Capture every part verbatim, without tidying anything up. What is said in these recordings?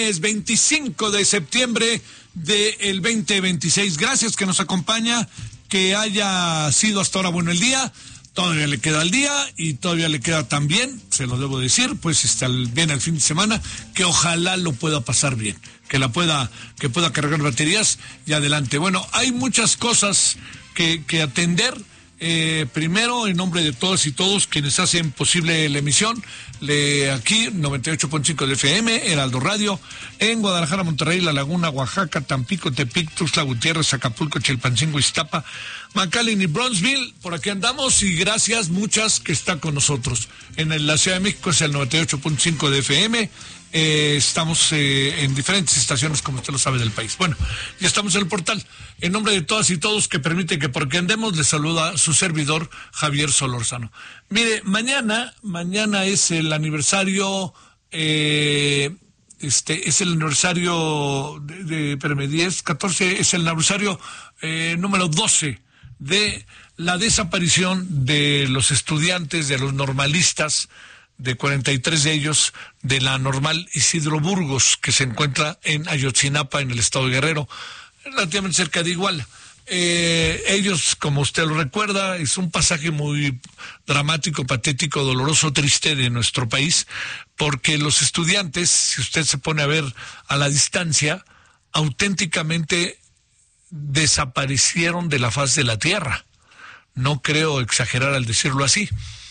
Es veinticinco de septiembre del veinte veintiséis. Gracias que nos acompaña, que haya sido hasta ahora bueno el día. Todavía le queda el día y todavía le queda también, se lo debo decir, pues está el, viene el fin de semana, que ojalá lo pueda pasar bien, que la pueda, que pueda cargar baterías y adelante. Bueno, hay muchas cosas que, que atender. Eh, primero, en nombre de todas y todos quienes hacen posible la emisión, le, aquí noventa y ocho punto cinco de F M, Heraldo Radio, en Guadalajara, Monterrey, La Laguna, Oaxaca, Tampico, Tepic, Tuxtla Gutiérrez, Acapulco, Chilpancingo, Iztapa, McAllen y Bronzeville. Por aquí andamos y gracias muchas que están con nosotros. En el, la Ciudad de México es el noventa y ocho punto cinco de F M. Eh, estamos eh, en diferentes estaciones, como usted lo sabe, del país. Bueno, ya estamos en el portal. En nombre de todas y todos que permiten que porque andemos, les saluda su servidor, Javier Solórzano. Mire, mañana, mañana es el aniversario, eh, este, es el aniversario de, de espérame, diez, catorce, es el aniversario eh, número doce de la desaparición de los estudiantes, de los normalistas, de cuarenta y tres de ellos, de la Normal Isidro Burgos, que se encuentra en Ayotzinapa, en el estado de Guerrero, relativamente cerca de Iguala. Eh, ellos, como usted lo recuerda, es un pasaje muy dramático, patético, doloroso, triste de nuestro país, porque los estudiantes, si usted se pone a ver a la distancia, auténticamente desaparecieron de la faz de la tierra. No creo exagerar al decirlo así.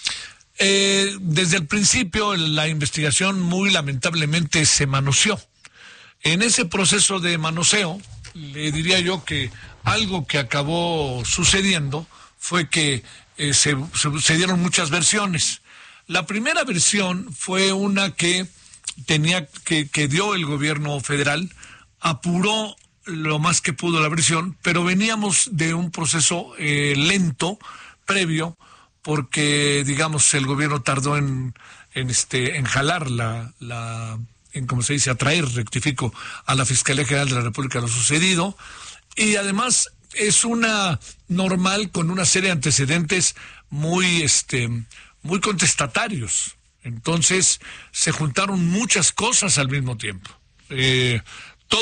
Eh, desde el principio la investigación muy lamentablemente se manoseó. En ese proceso de manoseo, le diría yo que algo que acabó sucediendo fue que eh, se, se, se dieron muchas versiones. La primera versión fue una que tenía que, que dio el gobierno federal, apuró lo más que pudo la versión, pero veníamos de un proceso eh, lento, previo, porque digamos el gobierno tardó en en este en jalar la la en como se dice atraer, rectifico, a la Fiscalía General de la República lo sucedido, y además es una normal con una serie de antecedentes muy este muy contestatarios. Entonces se juntaron muchas cosas al mismo tiempo. Eh,